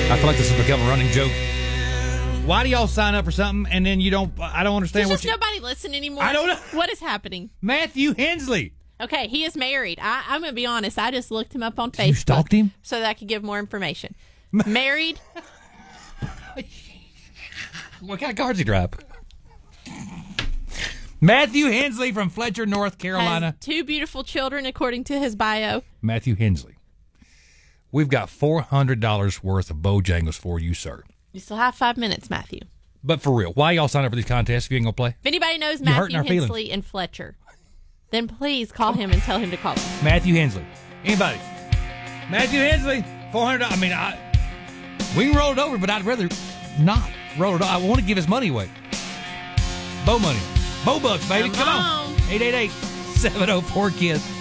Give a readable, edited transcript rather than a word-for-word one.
I feel like this has become a running joke. Why do y'all sign up for something and then you don't? I don't understand. There's just nobody listen anymore. I don't know. What is happening. Matthew Hensley. Okay, he is married. I'm going to be honest. I just looked him up on Facebook. You stalked him? So that I could give more information. Married. What kind of cars he drive? Matthew Hensley from Fletcher, North Carolina. Has 2 beautiful children, according to his bio. Matthew Hensley. We've got $400 worth of Bojangles for you, sir. You still have 5 minutes, Matthew. But for real, why y'all sign up for these contests if you ain't going to play? If anybody knows You're hurting Matthew our Hensley feelings. in Fletcher, then please call him and tell him to call us. Matthew Hensley. Anybody? Matthew Hensley. $400. I mean, we can roll it over, but I'd rather not roll it over. I want to give his money away. Bo money. Bo bucks, baby. Come on. 888-704-KISS.